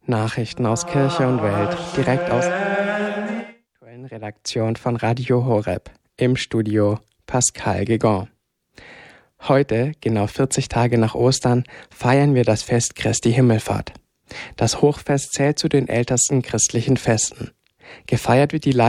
Nachrichten aus Kirche und Welt, direkt aus der aktuellen Redaktion von Radio Horeb. Im Studio Pascal Guégan. Heute, genau 40 Tage nach Ostern, feiern wir das Fest Christi Himmelfahrt. Das Hochfest zählt zu den ältesten christlichen Festen. Gefeiert wird die